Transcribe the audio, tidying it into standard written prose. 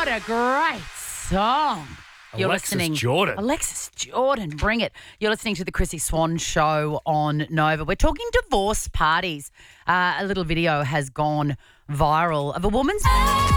a great song. Alexis Jordan, bring it. You're listening to the Chrissy Swan Show on Nova. We're talking divorce parties. A little video has gone viral of a woman's